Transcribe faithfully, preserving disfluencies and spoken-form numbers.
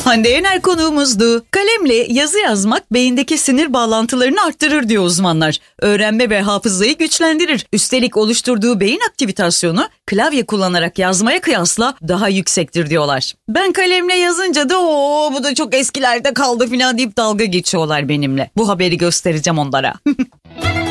Hande Yener konuğumuzdu. Kalemle yazı yazmak beyindeki sinir bağlantılarını arttırır diyor uzmanlar. Öğrenme ve hafızayı güçlendirir. Üstelik oluşturduğu beyin aktivitasyonu klavye kullanarak yazmaya kıyasla daha yüksektir diyorlar. Ben kalemle yazınca da o bu da çok eskilerde kaldı falan deyip dalga geçiyorlar benimle. Bu haberi göstereceğim onlara.